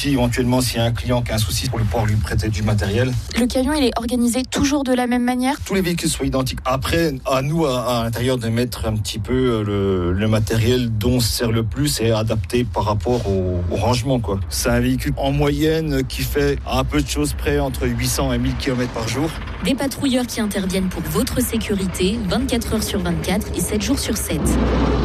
outils éventuellement s'il y a un client qui a un souci pour pouvoir lui prêter du matériel. Le camion, il est organisé toujours de la même manière ? Tous les véhicules sont identiques. Après, à nous, à l'intérieur, de mettre un petit peu le matériel dont on se sert le plus et adapté par rapport au rangement, quoi. C'est un véhicule en moyenne qui fait à un peu de choses près entre 800 et 1000 km par jour. Des patrouilleurs qui interviennent pour votre sécurité 24 heures sur 24 et 7 jours sur 7.